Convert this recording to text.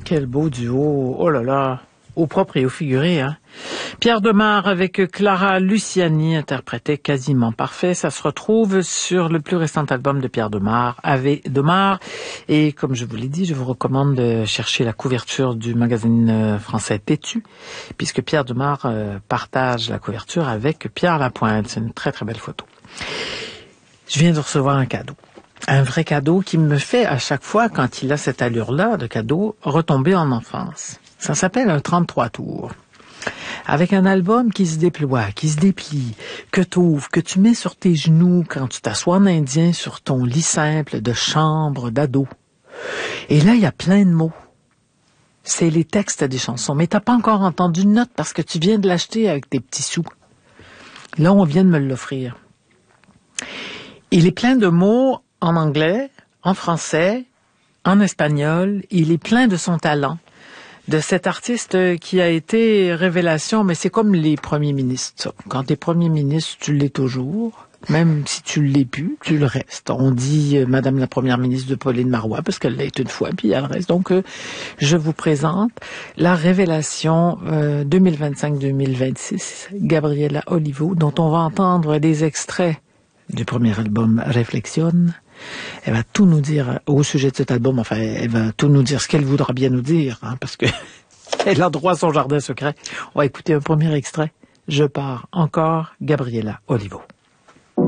quel beau duo. Oh là là, au propre et au figuré, hein. Pierre Demar avec Clara Luciani, interprété Quasiment parfait. Ça se retrouve sur le plus récent album de Pierre Demar, Ave Demar. Et comme je vous l'ai dit, je vous recommande de chercher la couverture du magazine français Têtu, puisque Pierre Demar partage la couverture avec Pierre Lapointe. C'est une très très belle photo. Je viens de recevoir un cadeau. Un vrai cadeau qui me fait à chaque fois, quand il a cette allure-là de cadeau, retomber en enfance. Ça s'appelle un 33 tours. Avec un album qui se déploie, qui se déplie, que t'ouvres, que tu mets sur tes genoux quand tu t'assois en indien sur ton lit simple de chambre d'ado. Et là, il y a plein de mots. C'est les textes des chansons, mais t'as pas encore entendu une note parce que tu viens de l'acheter avec tes petits sous. Là, on vient de me l'offrir. Il est plein de mots en anglais, en français, en espagnol. Il est plein de son talent. De cet artiste qui a été révélation, mais c'est comme les premiers ministres. Ça. Quand t'es premier ministre, tu l'es toujours. Même si tu l'es plus, tu le restes. On dit Madame la première ministre de Pauline Marois, parce qu'elle l'a été une fois, puis elle reste. Donc, je vous présente la révélation 2025-2026, Gabriela Olivo, dont on va entendre des extraits du premier album Réflexion. Elle va tout nous dire au sujet de cet album. Enfin, elle va tout nous dire ce qu'elle voudra bien nous dire, hein, parce que elle a droit à son jardin secret. On va écouter un premier extrait. Je pars encore, Gabriela Olivo.